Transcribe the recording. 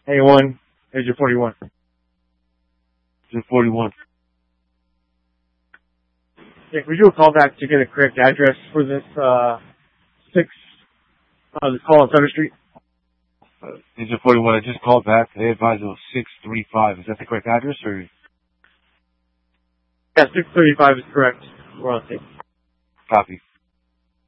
A1, Agent 41. Agent 41. Yeah, would you call back to get a correct address for this, this call on Sutter Street? Agent 41, I just called back. They advised it was 635. Is that the correct address, or? Yeah, 635 is correct. We're on tape. Copy.